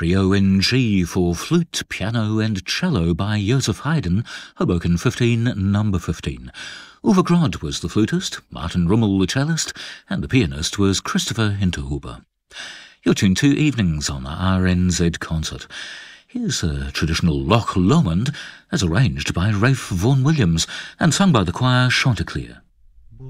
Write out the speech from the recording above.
Trio in G for flute, piano and cello by Joseph Haydn, Hoboken 15, number 15. Uwe Grod was the flutist, Martin Rummel the cellist, and the pianist was Christopher Hinterhuber. You're tuned to Evenings on RNZ Concert. Here's a traditional Loch Lomond, as arranged by Ralph Vaughan Williams and sung by the choir Chanticleer.